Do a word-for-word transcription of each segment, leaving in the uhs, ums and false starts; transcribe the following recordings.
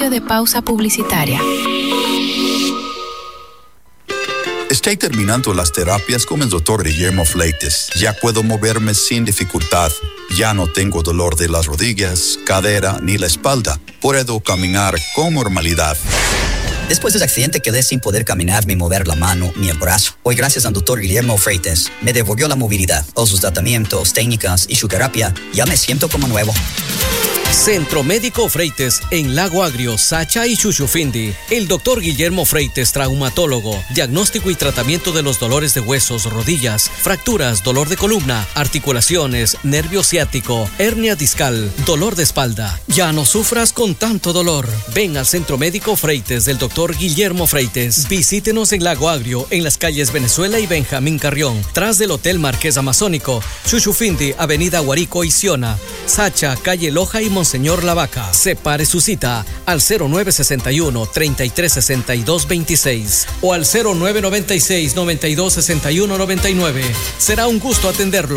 Inicio de pausa publicitaria. Estoy terminando las terapias con el doctor Guillermo Fleites. Ya puedo moverme sin dificultad. Ya no tengo dolor de las rodillas, cadera ni la espalda. Puedo caminar con normalidad. Después del accidente quedé sin poder caminar ni mover la mano ni el brazo. Hoy, gracias al doctor Guillermo Freites, me devolvió la movilidad. Con sus tratamientos, técnicas y su terapia, ya me siento como nuevo. Centro Médico Freites en Lago Agrio, Sacha y Chuchufindi. El doctor Guillermo Freites, traumatólogo, diagnóstico y tratamiento de los dolores de huesos, rodillas, fracturas, dolor de columna, articulaciones, nervio ciático, hernia discal, dolor de espalda. Ya no sufras con tanto dolor. Ven al Centro Médico Freites del doctor Guillermo Freites. Visítenos en Lago Agrio, en las calles Venezuela y Benjamín Carrión, tras del Hotel Marqués Amazónico, Chuchufindi, Avenida Guarico y Siona, Sacha, calle Loja y Monseñor Lavaca. Separe su cita al cero nueve sesenta y uno, treinta y tres sesenta y dos veintiséis o al cero nueve noventa y seis, noventa y dos sesenta y uno noventa y nueve. Será un gusto atenderlo.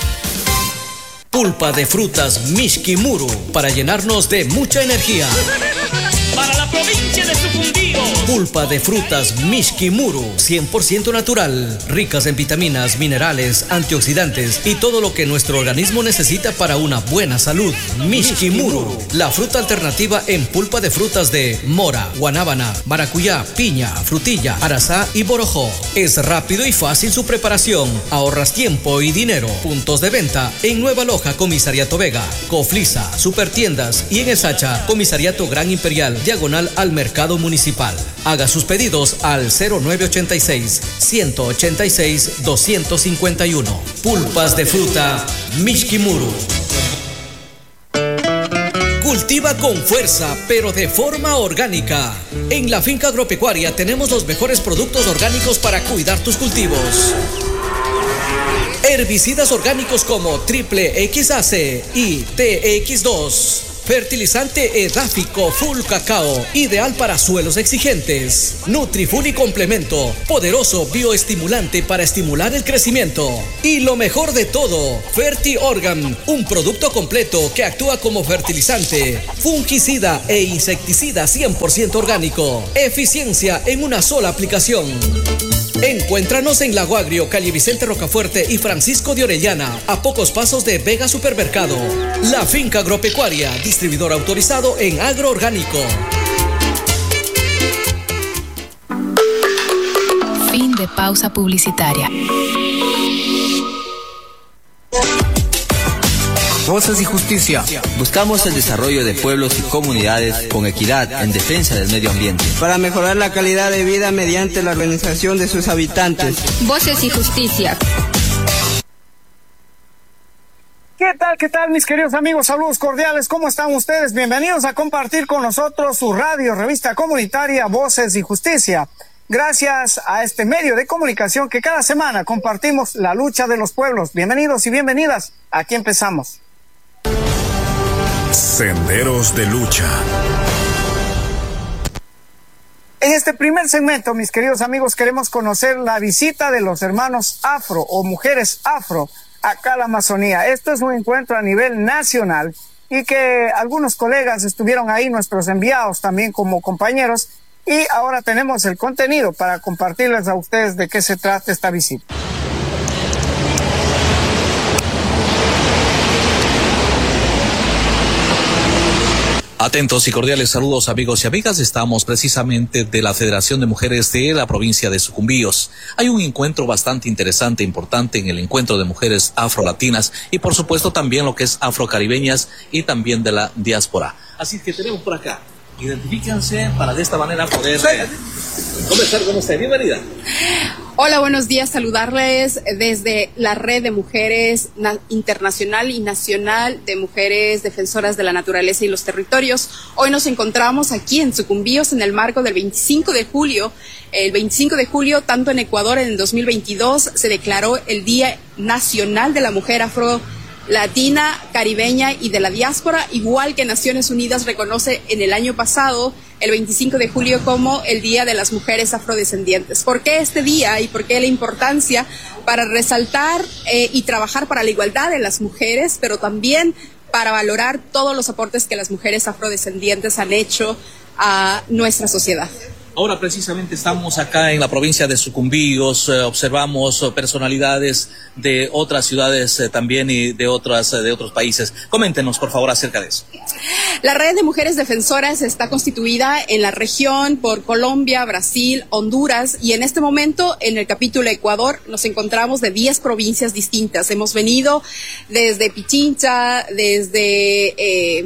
Pulpa de frutas Mishki Muru para llenarnos de mucha energía. Para la provincia de Sucumbíos. Pulpa de frutas Mishki Muru, cien por ciento natural, ricas en vitaminas, minerales, antioxidantes y todo lo que nuestro organismo necesita para una buena salud. Mishki Muru, la fruta alternativa en pulpa de frutas de mora, guanábana, maracuyá, piña, frutilla, arazá y borojó. Es rápido y fácil su preparación. Ahorras tiempo y dinero. Puntos de venta en Nueva Loja, Comisariato Vega, Coflisa, Supertiendas y en el Sacha, Comisariato Gran Imperial, diagonal al Mercado Municipal. Haga sus pedidos al cero nueve ochenta y seis, ciento ochenta y seis, doscientos cincuenta y uno. Pulpas de fruta Mishki Muru. Cultiva con fuerza, pero de forma orgánica. En la finca agropecuaria tenemos los mejores productos orgánicos para cuidar tus cultivos. Herbicidas orgánicos como Triple X A C y T X dos. Fertilizante edáfico Full Cacao, ideal para suelos exigentes. Nutrifull y complemento, poderoso bioestimulante para estimular el crecimiento. Y lo mejor de todo, Ferti Organ, un producto completo que actúa como fertilizante, fungicida e insecticida cien por ciento orgánico. Eficiencia en una sola aplicación. Encuéntranos en Lago Agrio, calle Vicente Rocafuerte y Francisco de Orellana, a pocos pasos de Vega Supermercado. La finca agropecuaria, distribuidor autorizado en agroorgánico. Fin de pausa publicitaria. Voces y Justicia. Buscamos el desarrollo de pueblos y comunidades con equidad en defensa del medio ambiente. Para mejorar la calidad de vida mediante la organización de sus habitantes. Voces y Justicia. ¿Qué tal, qué tal, mis queridos amigos? Saludos cordiales, ¿cómo están ustedes? Bienvenidos a compartir con nosotros su radio, revista comunitaria Voces y Justicia. Gracias a este medio de comunicación que cada semana compartimos la lucha de los pueblos. Bienvenidos y bienvenidas. Aquí empezamos. Senderos de lucha. En este primer segmento, mis queridos amigos, queremos conocer la visita de los hermanos afro o mujeres afro acá a la Amazonía. Esto es un encuentro a nivel nacional y que algunos colegas estuvieron ahí, nuestros enviados también como compañeros, y ahora tenemos el contenido para compartirles a ustedes de qué se trata esta visita. Atentos y cordiales saludos, amigos y amigas. Estamos precisamente de la Federación de Mujeres de la provincia de Sucumbíos. Hay un encuentro bastante interesante, importante en el encuentro de mujeres afrolatinas y por supuesto también lo que es afrocaribeñas y también de la diáspora. Así que tenemos por acá. Identifíquense para de esta manera poder eh, conversar con usted. Bienvenida. Hola, buenos días. Saludarles desde la Red de Mujeres Internacional y Nacional de Mujeres Defensoras de la Naturaleza y los Territorios. Hoy nos encontramos aquí en Sucumbíos en el marco del veinticinco de julio. El veinticinco de julio, tanto en Ecuador en el dos mil veintidós, se declaró el Día Nacional de la Mujer Afro Latina, caribeña y de la diáspora, igual que Naciones Unidas reconoce en el año pasado el veinticinco de julio como el Día de las Mujeres Afrodescendientes. ¿Por qué este día y por qué la importancia? Para resaltar eh, y trabajar para la igualdad de las mujeres, pero también para valorar todos los aportes que las mujeres afrodescendientes han hecho a nuestra sociedad. Ahora precisamente estamos acá en la provincia de Sucumbíos, eh, observamos eh, personalidades de otras ciudades eh, también y de otras eh, de otros países. Coméntenos por favor acerca de eso. La red de mujeres defensoras está constituida en la región por Colombia, Brasil, Honduras y en este momento en el capítulo Ecuador nos encontramos de diez provincias distintas. Hemos venido desde Pichincha, desde eh,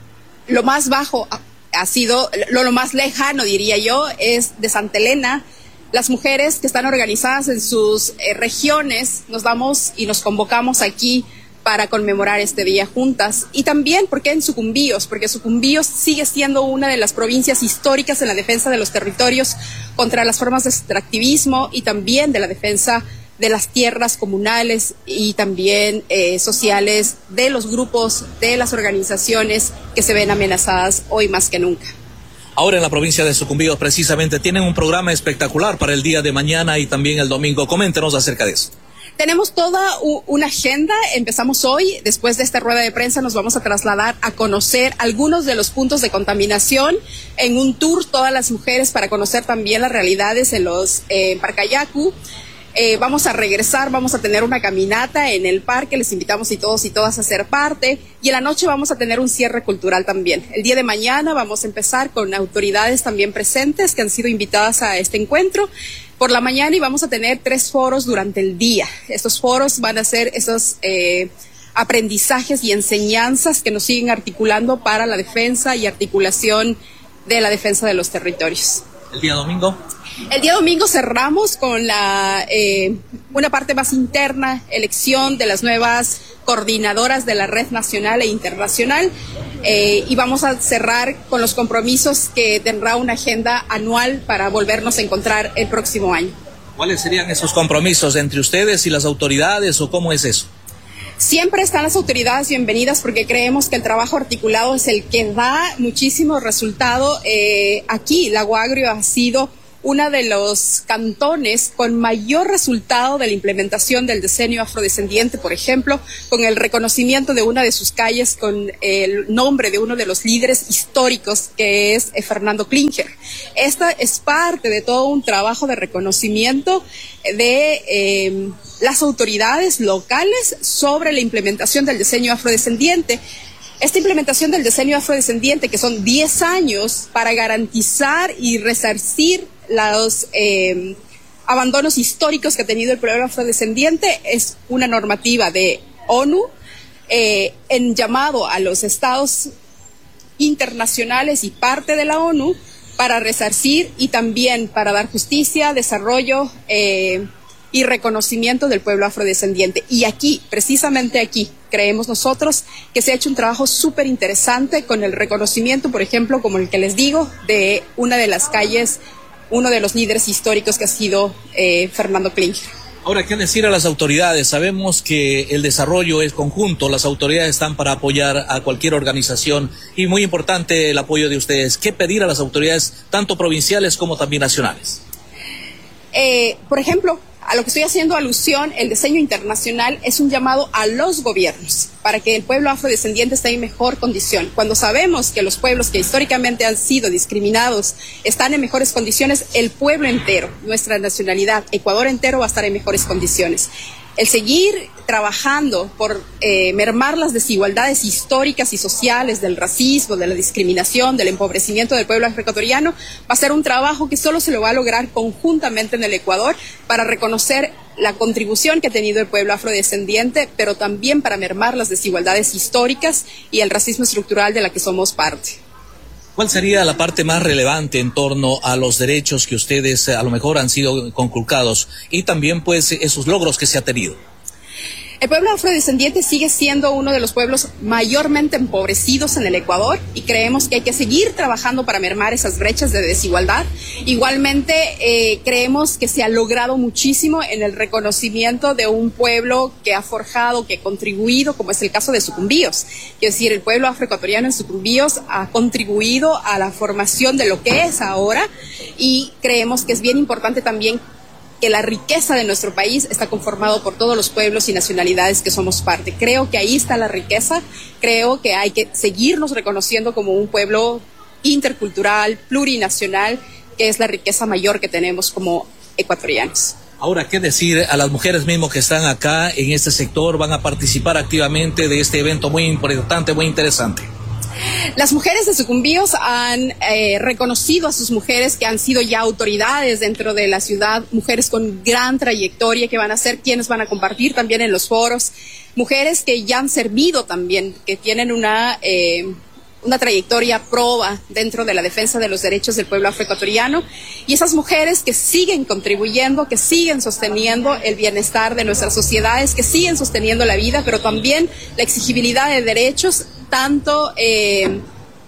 lo más bajo ha sido, lo, lo más lejano diría yo, es de Santa Elena. Las mujeres que están organizadas en sus eh, regiones nos damos y nos convocamos aquí para conmemorar este día juntas. Y también, ¿por qué en Sucumbíos? Porque Sucumbíos sigue siendo una de las provincias históricas en la defensa de los territorios contra las formas de extractivismo y también de la defensa de las tierras comunales y también eh, sociales de los grupos, de las organizaciones que se ven amenazadas hoy más que nunca. Ahora en la provincia de Sucumbíos precisamente tienen un programa espectacular para el día de mañana y también el domingo. Coméntenos acerca de eso. Tenemos toda una agenda, empezamos hoy, después de esta rueda de prensa nos vamos a trasladar a conocer algunos de los puntos de contaminación en un tour, todas las mujeres para conocer también las realidades en los eh, Parcayacu. Eh, vamos a regresar, vamos a tener una caminata en el parque, les invitamos y todos y todas a ser parte y en la noche vamos a tener un cierre cultural también. El día de mañana vamos a empezar con autoridades también presentes que han sido invitadas a este encuentro por la mañana y vamos a tener tres foros durante el día. Estos foros van a ser esos eh, aprendizajes y enseñanzas que nos siguen articulando para la defensa y articulación de la defensa de los territorios. ¿El día domingo? El día domingo cerramos con la eh, una parte más interna, elección de las nuevas coordinadoras de la red nacional e internacional eh, y vamos a cerrar con los compromisos que tendrá una agenda anual para volvernos a encontrar el próximo año. ¿Cuáles serían esos compromisos entre ustedes y las autoridades o cómo es eso? Siempre están las autoridades bienvenidas porque creemos que el trabajo articulado es el que da muchísimo resultado. Eh, aquí Lago Agrio ha sido uno de los cantones con mayor resultado de la implementación del decenio afrodescendiente, por ejemplo, con el reconocimiento de una de sus calles con el nombre de uno de los líderes históricos que es Fernando Klinger. Esta es parte de todo un trabajo de reconocimiento de eh, las autoridades locales sobre la implementación del decenio afrodescendiente. Esta implementación del decenio afrodescendiente, que son diez años para garantizar y resarcir los eh, abandonos históricos que ha tenido el pueblo afrodescendiente, es una normativa de ONU eh, en llamado a los estados internacionales y parte de la ONU para resarcir y también para dar justicia, desarrollo eh, y reconocimiento del pueblo afrodescendiente. Y aquí, precisamente aquí, creemos nosotros que se ha hecho un trabajo súper interesante con el reconocimiento, por ejemplo, como el que les digo, de una de las calles, uno de los líderes históricos que ha sido eh, Fernando Klinger. Ahora, ¿qué decir a las autoridades? Sabemos que el desarrollo es conjunto, las autoridades están para apoyar a cualquier organización y muy importante el apoyo de ustedes. ¿Qué pedir a las autoridades, tanto provinciales como también nacionales? Eh, por ejemplo, a lo que estoy haciendo alusión, el diseño internacional es un llamado a los gobiernos para que el pueblo afrodescendiente esté en mejor condición. Cuando sabemos que los pueblos que históricamente han sido discriminados están en mejores condiciones, el pueblo entero, nuestra nacionalidad, Ecuador entero va a estar en mejores condiciones. El seguir trabajando por eh, mermar las desigualdades históricas y sociales del racismo, de la discriminación, del empobrecimiento del pueblo afroecuatoriano, va a ser un trabajo que solo se lo va a lograr conjuntamente en el Ecuador para reconocer la contribución que ha tenido el pueblo afrodescendiente, pero también para mermar las desigualdades históricas y el racismo estructural de la que somos parte. ¿Cuál sería la parte más relevante en torno a los derechos que ustedes a lo mejor han sido conculcados y también pues esos logros que se ha tenido? El pueblo afrodescendiente sigue siendo uno de los pueblos mayormente empobrecidos en el Ecuador y creemos que hay que seguir trabajando para mermar esas brechas de desigualdad. Igualmente, eh, creemos que se ha logrado muchísimo en el reconocimiento de un pueblo que ha forjado, que ha contribuido, como es el caso de Sucumbíos. Es decir, el pueblo afroecuatoriano en Sucumbíos ha contribuido a la formación de lo que es ahora y creemos que es bien importante también que la riqueza de nuestro país está conformado por todos los pueblos y nacionalidades que somos parte. Creo que ahí está la riqueza, creo que hay que seguirnos reconociendo como un pueblo intercultural, plurinacional, que es la riqueza mayor que tenemos como ecuatorianos. Ahora, ¿qué decir a las mujeres mismas que están acá en este sector? Van a participar activamente de este evento muy importante, muy interesante. Las mujeres de Sucumbíos han eh, reconocido a sus mujeres que han sido ya autoridades dentro de la ciudad, mujeres con gran trayectoria que van a ser quienes van a compartir también en los foros, mujeres que ya han servido también, que tienen una... Eh, una trayectoria proba dentro de la defensa de los derechos del pueblo afroecuatoriano, y esas mujeres que siguen contribuyendo, que siguen sosteniendo el bienestar de nuestras sociedades, que siguen sosteniendo la vida, pero también la exigibilidad de derechos, tanto eh,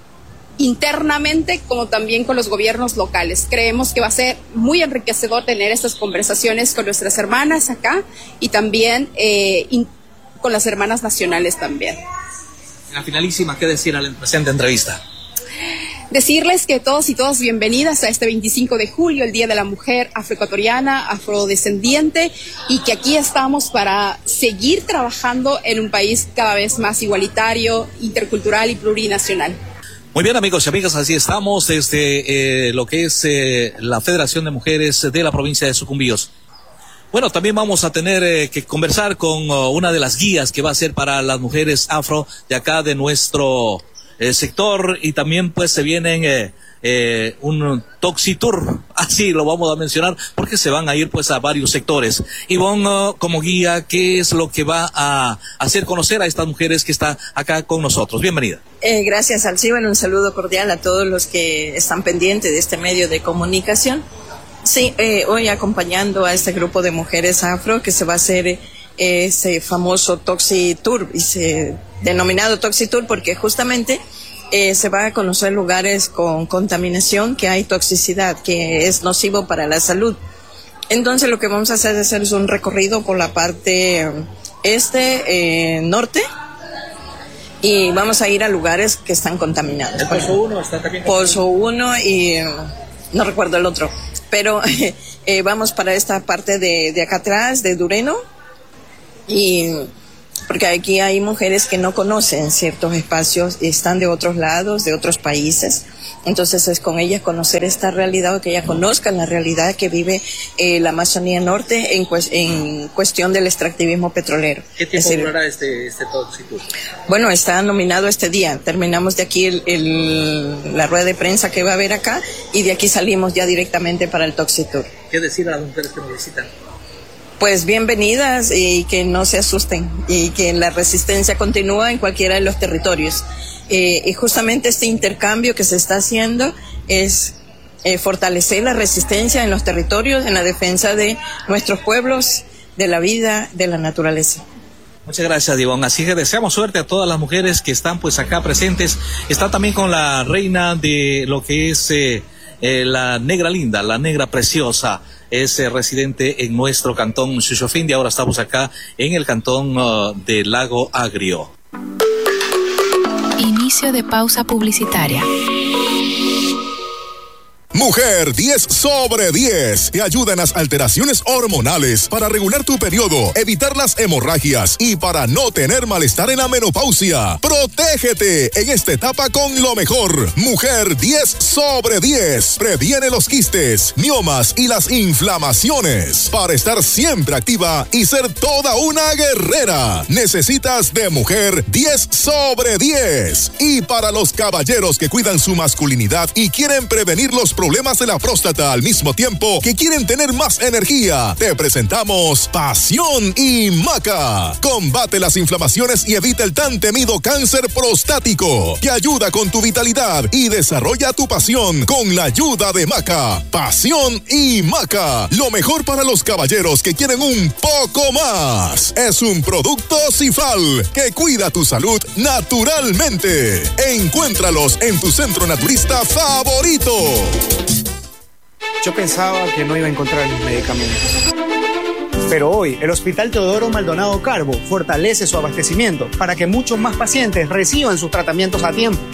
internamente como también con los gobiernos locales. Creemos que va a ser muy enriquecedor tener estas conversaciones con nuestras hermanas acá y también eh, in, con las hermanas nacionales también. La finalísima, ¿qué decir a la presente entrevista? Decirles que todos y todas bienvenidas a este veinticinco de julio, el Día de la Mujer Afroecuatoriana, afrodescendiente, y que aquí estamos para seguir trabajando en un país cada vez más igualitario, intercultural y plurinacional. Muy bien, amigos y amigas, así estamos desde eh, lo que es eh, la Federación de Mujeres de la provincia de Sucumbíos. Bueno, también vamos a tener eh, que conversar con uh, una de las guías que va a ser para las mujeres afro de acá de nuestro eh, sector, y también pues se vienen eh, eh, un Toxitour, así lo vamos a mencionar, porque se van a ir pues a varios sectores. Ivonne, uh, como guía, ¿qué es lo que va a hacer conocer a estas mujeres que están acá con nosotros? Bienvenida. Eh, gracias, Alcibar, un saludo cordial a todos los que están pendientes de este medio de comunicación. Sí, eh, hoy acompañando a este grupo de mujeres afro que se va a hacer eh, ese famoso Toxitour, y se denominado Toxitour porque justamente eh, se va a conocer lugares con contaminación, que hay toxicidad, que es nocivo para la salud. Entonces lo que vamos a hacer es hacer un recorrido por la parte este, eh, norte, y vamos a ir a lugares que están contaminados. ¿El Pozo uno está también contaminado? Pozo uno y eh, no recuerdo el otro. Pero eh, vamos para esta parte de, de acá atrás, de Dureno, y porque aquí hay mujeres que no conocen ciertos espacios, están de otros lados, de otros países. Entonces es con ellas conocer esta realidad, o que ellas conozcan la realidad que vive eh, la Amazonía Norte en, cues en cuestión del extractivismo petrolero. ¿Qué tiempo es decir, durará este, este Toxitour? Bueno, está nominado este día. Terminamos de aquí el, el, la rueda de prensa que va a haber acá, y de aquí salimos ya directamente para el Toxitour. ¿Qué decir a las mujeres que nos visitan? Pues bienvenidas, y que no se asusten, y que la resistencia continúa en cualquiera de los territorios. Eh, y justamente este intercambio que se está haciendo es eh, fortalecer la resistencia en los territorios, en la defensa de nuestros pueblos, de la vida, de la naturaleza. Muchas gracias, Ivonne. Así que deseamos suerte a todas las mujeres que están pues acá presentes. Está también con la reina de lo que es eh, eh, la negra linda, la negra preciosa. Es eh, residente en nuestro cantón Xuxufindi. Ahora estamos acá en el cantón uh, de Lago Agrio. Inicio de pausa publicitaria. Mujer diez sobre diez te ayuda en las alteraciones hormonales para regular tu periodo, evitar las hemorragias y para no tener malestar en la menopausia. Protégete en esta etapa con lo mejor. Mujer diez sobre diez previene los quistes, miomas y las inflamaciones para estar siempre activa y ser toda una guerrera. Necesitas de Mujer diez sobre diez. Y para los caballeros que cuidan su masculinidad y quieren prevenir los problemas de la próstata al mismo tiempo que quieren tener más energía, te presentamos Pasión y Maca. Combate las inflamaciones y evita el tan temido cáncer prostático, que ayuda con tu vitalidad y desarrolla tu pasión con la ayuda de Maca. Pasión y Maca, lo mejor para los caballeros que quieren un poco más. Es un producto Cifal que cuida tu salud naturalmente. Encuéntralos en tu centro naturista favorito. Yo pensaba que no iba a encontrar mis medicamentos. Pero hoy, el Hospital Teodoro Maldonado Carbo fortalece su abastecimiento para que muchos más pacientes reciban sus tratamientos a tiempo.